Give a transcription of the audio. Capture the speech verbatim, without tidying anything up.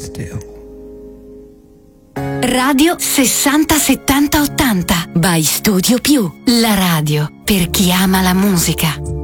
still. Radio sessanta settanta ottanta by Studio Più, la radio per chi ama la musica.